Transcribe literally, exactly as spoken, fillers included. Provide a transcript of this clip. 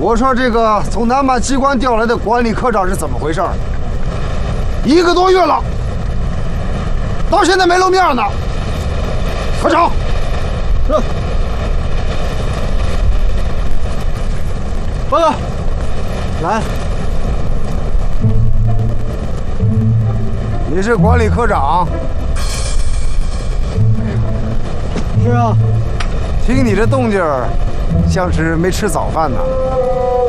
我说这个从南办机关调来的管理科长是怎么回事？一个多月了，到现在没露面呢。科长， 是。报告。来。 你是管理科长？ 是啊。 听你这动静儿，像是没吃早饭呢。